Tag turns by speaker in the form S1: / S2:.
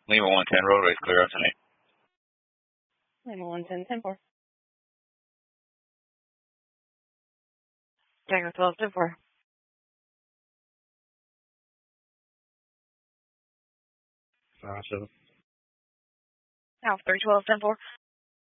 S1: Lima 110 roadways clear up tonight.
S2: Lima 110, 10-4. Tango 12, 10-4.
S1: Awesome.
S2: Alpha 312, 10-4.